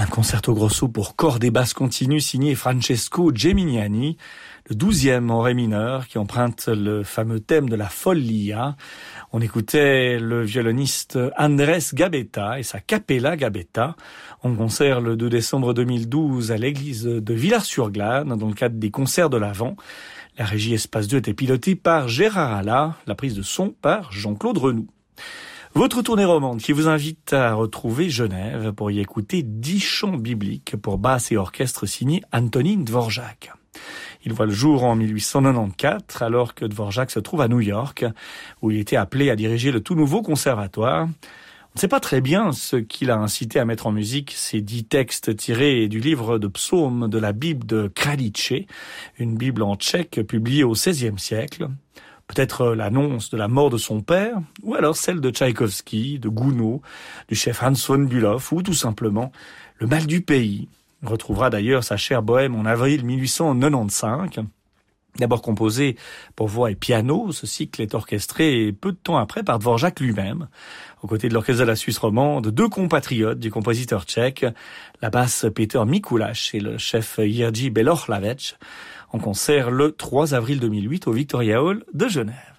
Un concerto grosso pour cordes et basses continues signé Francesco Geminiani, le 12e en ré mineur qui emprunte le fameux thème de la Follia. On écoutait le violoniste Andrés Gabetta et sa Capella Gabetta en concert le 2 décembre 2012 à l'église de Villars-sur-Glâne dans le cadre des concerts de l'Avent. La régie Espace 2 était pilotée par Gérard Alla, la prise de son par Jean-Claude Renoux. Votre tournée romande qui vous invite à retrouver Genève pour y écouter 10 chants bibliques pour basse et orchestre signés Antonín Dvořák. Il voit le jour en 1894 alors que Dvořák se trouve à New York où il était appelé à diriger le tout nouveau conservatoire. On ne sait pas très bien ce qui l'a incité à mettre en musique ces 10 textes tirés du livre de psaumes de la Bible de Kralice, une Bible en tchèque publiée au XVIe siècle. Peut-être l'annonce de la mort de son père, ou alors celle de Tchaïkovski, de Gounod, du chef Hans von Bülow, ou tout simplement le mal du pays. On retrouvera d'ailleurs sa chère bohème en avril 1895. D'abord composé pour voix et piano, ce cycle est orchestré peu de temps après par Dvořák lui-même, aux côtés de l'orchestre de la Suisse romande, 2 compatriotes du compositeur tchèque, la basse Peter Mikuláš et le chef Jiří Belohlavec, en concert le 3 avril 2008 au Victoria Hall de Genève.